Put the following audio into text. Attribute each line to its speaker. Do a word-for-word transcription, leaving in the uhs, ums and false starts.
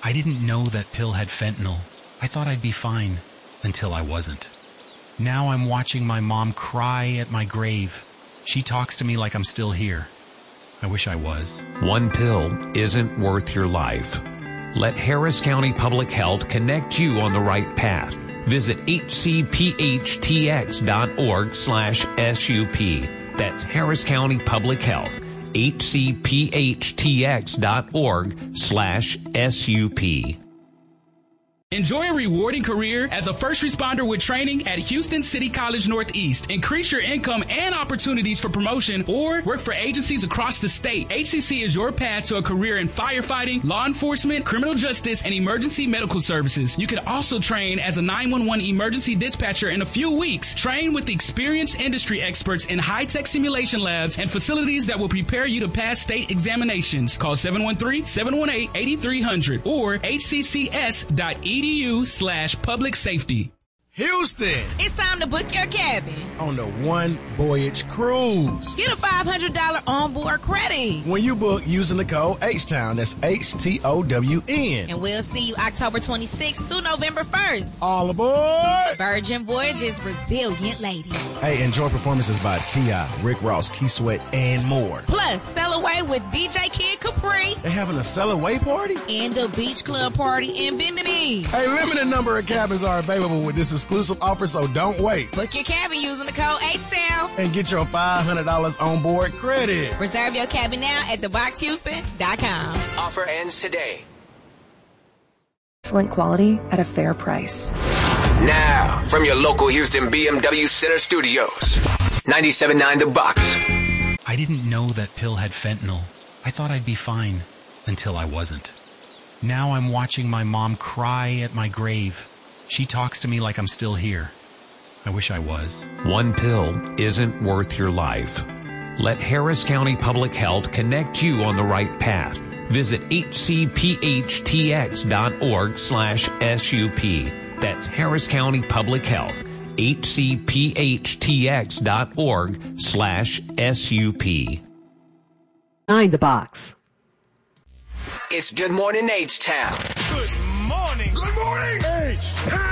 Speaker 1: I didn't know that pill had fentanyl. I thought I'd be fine, until I wasn't. Now I'm watching my mom cry at my grave. She talks to me like I'm still here. I wish I was.
Speaker 2: One pill isn't worth your life. Let Harris County Public Health connect you on the right path. Visit H C P H T X dot org slash S U P. That's Harris County Public Health. H C P H T X dot org slash S U P.
Speaker 3: Enjoy a rewarding career as a first responder with training at Houston City College Northeast. Increase your income and opportunities for promotion or work for agencies across the state. H C C is your path to a career in firefighting, law enforcement, criminal justice, and emergency medical services. You can also train as a nine one one emergency dispatcher in a few weeks. Train with experienced industry experts in high-tech simulation labs and facilities that will prepare you to pass state examinations. Call seven one three, seven one eight, eight three zero zero or H C C S dot E D U slash public safety.
Speaker 4: Houston!
Speaker 5: It's time to book your cabin
Speaker 4: on the One Voyage Cruise.
Speaker 5: Get a five hundred dollars onboard credit
Speaker 4: when you book using the code H-Town. That's H T O W N.
Speaker 5: And we'll see you October twenty-sixth through November first.
Speaker 4: All aboard!
Speaker 5: Virgin Voyages, resilient ladies.
Speaker 4: Hey, enjoy performances by T I, Rick Ross, Key Sweat, and more.
Speaker 5: Plus, sail away with D J Kid Capri.
Speaker 4: They having a sail away party?
Speaker 5: And the Beach Club party in Bend Beach.
Speaker 4: Hey, limited number of cabins are available with this exclusive offer, so don't wait.
Speaker 5: Book your cabin using the code H-Town
Speaker 4: and get your five hundred dollars on board credit.
Speaker 5: Reserve your cabin now at the box houston dot com.
Speaker 6: Offer ends today.
Speaker 7: Excellent quality at a fair price.
Speaker 6: Now, from your local Houston B M W Center Studios, ninety-seven point nine The Box.
Speaker 1: I didn't know that pill had fentanyl. I thought I'd be fine, until I wasn't. Now I'm watching my mom cry at my grave. She talks to me like I'm still here. I wish I was.
Speaker 2: One pill isn't worth your life. Let Harris County Public Health connect you on the right path. Visit H C P H T X dot org slash S U P. That's Harris County Public Health. H C P H T X dot org slash S U P.
Speaker 8: Behind the Box.
Speaker 6: It's Good Morning H-Town.
Speaker 9: Good morning.
Speaker 4: Good morning, H-Town.